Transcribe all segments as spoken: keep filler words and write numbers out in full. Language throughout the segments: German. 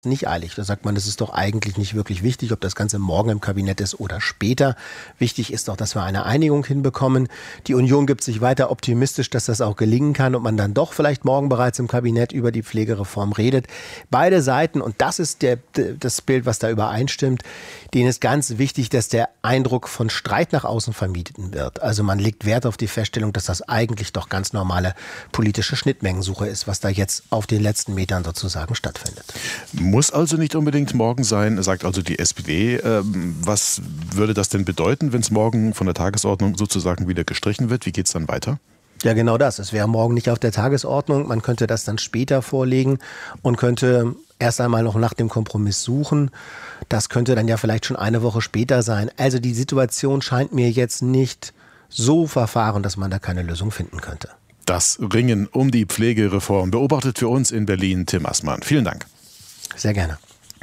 nicht eilig. Da sagt man, das ist doch eigentlich nicht wirklich wichtig, ob das Ganze morgen im Kabinett ist oder später. Wichtig ist doch, dass wir eine Einigung hinbekommen. Die Union gibt sich weiter optimistisch, dass das auch gelingen kann und man dann doch vielleicht morgen bereits im Kabinett über die Pflegereform redet. Beide Seiten, und das ist der, das Bild, was da übereinstimmt, denen ist ganz wichtig, dass der Eindruck von Streit nach außen vermieden wird. Also man legt Wert auf die Feststellung, dass das eigentlich doch ganz normale politische Schnittmengensuche ist, was da jetzt auf den letzten Metern sozusagen stattfindet. Muss also nicht unbedingt morgen sein, sagt also die S P D. Ähm, was würde das denn bedeuten, wenn es morgen von der Tagesordnung sozusagen wieder gestrichen wird? Wie geht es dann weiter? Ja, genau das. Es wäre morgen nicht auf der Tagesordnung. Man könnte das dann später vorlegen und könnte erst einmal noch nach dem Kompromiss suchen. Das könnte dann ja vielleicht schon eine Woche später sein. Also die Situation scheint mir jetzt nicht so verfahren, dass man da keine Lösung finden könnte. Das Ringen um die Pflegereform beobachtet für uns in Berlin Tim Assmann. Vielen Dank. Sehr gerne.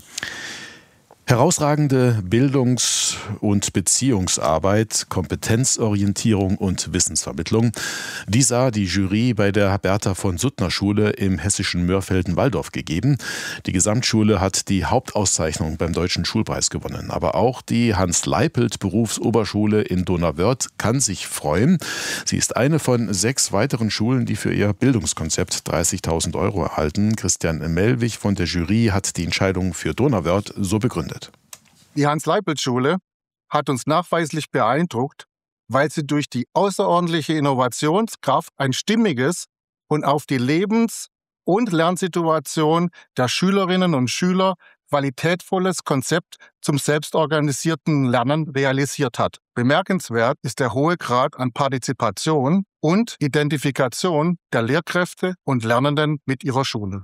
Herausragende Bildungs- und Beziehungsarbeit, Kompetenzorientierung und Wissensvermittlung. Dies sah die Jury bei der Bertha-von-Suttner-Schule im hessischen Mörfelden-Walldorf gegeben. Die Gesamtschule hat die Hauptauszeichnung beim Deutschen Schulpreis gewonnen. Aber auch die Hans-Leipelt-Berufsoberschule in Donauwörth kann sich freuen. Sie ist eine von sechs weiteren Schulen, die für ihr Bildungskonzept dreißigtausend Euro erhalten. Christian Mellwig von der Jury hat die Entscheidung für Donauwörth so begründet. Die Hans-Leipelt-Schule hat uns nachweislich beeindruckt, weil sie durch die außerordentliche Innovationskraft ein stimmiges und auf die Lebens- und Lernsituation der Schülerinnen und Schüler qualitätvolles Konzept zum selbstorganisierten Lernen realisiert hat. Bemerkenswert ist der hohe Grad an Partizipation und Identifikation der Lehrkräfte und Lernenden mit ihrer Schule.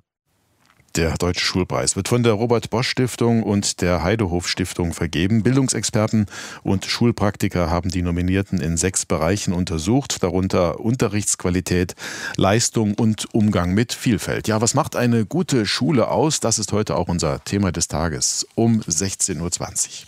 Der Deutsche Schulpreis wird von der Robert-Bosch-Stiftung und der Heidehof-Stiftung vergeben. Bildungsexperten und Schulpraktiker haben die Nominierten in sechs Bereichen untersucht, darunter Unterrichtsqualität, Leistung und Umgang mit Vielfalt. Ja, was macht eine gute Schule aus? Das ist heute auch unser Thema des Tages um sechzehn Uhr zwanzig.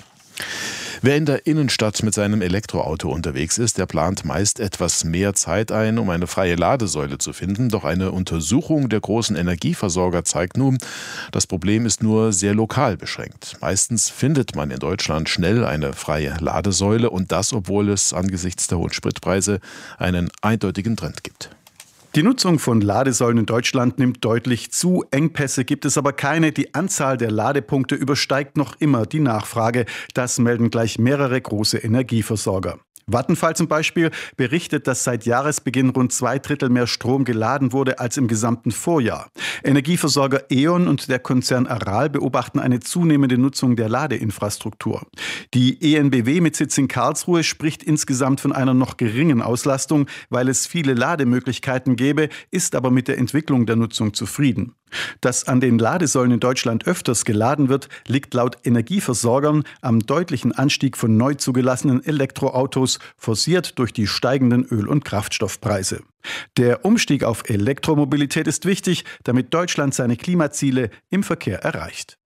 Wer in der Innenstadt mit seinem Elektroauto unterwegs ist, der plant meist etwas mehr Zeit ein, um eine freie Ladesäule zu finden. Doch eine Untersuchung der großen Energieversorger zeigt nun, das Problem ist nur sehr lokal beschränkt. Meistens findet man in Deutschland schnell eine freie Ladesäule und das, obwohl es angesichts der hohen Spritpreise einen eindeutigen Trend gibt. Die Nutzung von Ladesäulen in Deutschland nimmt deutlich zu. Engpässe gibt es aber keine. Die Anzahl der Ladepunkte übersteigt noch immer die Nachfrage. Das melden gleich mehrere große Energieversorger. Vattenfall zum Beispiel berichtet, dass seit Jahresbeginn rund zwei Drittel mehr Strom geladen wurde als im gesamten Vorjahr. Energieversorger E.ON und der Konzern Aral beobachten eine zunehmende Nutzung der Ladeinfrastruktur. Die E N B W mit Sitz in Karlsruhe spricht insgesamt von einer noch geringen Auslastung, weil es viele Lademöglichkeiten gäbe, ist aber mit der Entwicklung der Nutzung zufrieden. Dass an den Ladesäulen in Deutschland öfters geladen wird, liegt laut Energieversorgern am deutlichen Anstieg von neu zugelassenen Elektroautos, forciert durch die steigenden Öl- und Kraftstoffpreise. Der Umstieg auf Elektromobilität ist wichtig, damit Deutschland seine Klimaziele im Verkehr erreicht.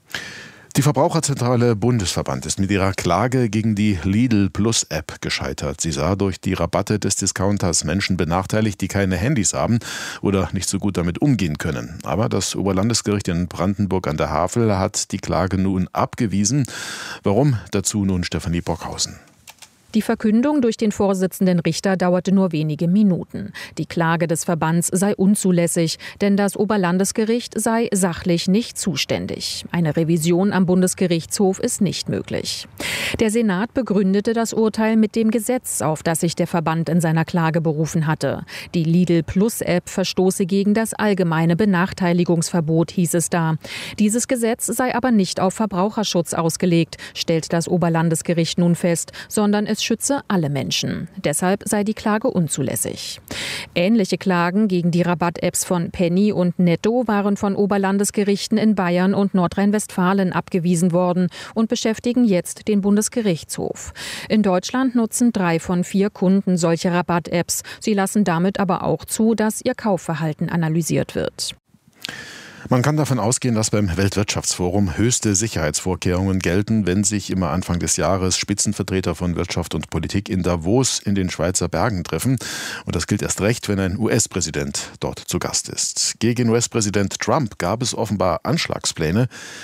Die Verbraucherzentrale Bundesverband ist mit ihrer Klage gegen die Lidl Plus App gescheitert. Sie sah durch die Rabatte des Discounters Menschen benachteiligt, die keine Handys haben oder nicht so gut damit umgehen können. Aber das Oberlandesgericht in Brandenburg an der Havel hat die Klage nun abgewiesen. Warum? Dazu nun Stefanie Bockhausen. Die Verkündung durch den Vorsitzenden Richter dauerte nur wenige Minuten. Die Klage des Verbands sei unzulässig, denn das Oberlandesgericht sei sachlich nicht zuständig. Eine Revision am Bundesgerichtshof ist nicht möglich. Der Senat begründete das Urteil mit dem Gesetz, auf das sich der Verband in seiner Klage berufen hatte. Die Lidl Plus App verstoße gegen das allgemeine Benachteiligungsverbot, hieß es da. Dieses Gesetz sei aber nicht auf Verbraucherschutz ausgelegt, stellt das Oberlandesgericht nun fest, sondern es schütze alle Menschen. Deshalb sei die Klage unzulässig. Ähnliche Klagen gegen die Rabatt-Apps von Penny und Netto waren von Oberlandesgerichten in Bayern und Nordrhein-Westfalen abgewiesen worden und beschäftigen jetzt den Bundesgerichtshof. In Deutschland nutzen drei von vier Kunden solche Rabatt-Apps. Sie lassen damit aber auch zu, dass ihr Kaufverhalten analysiert wird. Man kann davon ausgehen, dass beim Weltwirtschaftsforum höchste Sicherheitsvorkehrungen gelten, wenn sich immer Anfang des Jahres Spitzenvertreter von Wirtschaft und Politik in Davos in den Schweizer Bergen treffen. Und das gilt erst recht, wenn ein U S-Präsident dort zu Gast ist. Gegen U S-Präsident Trump gab es offenbar Anschlagspläne.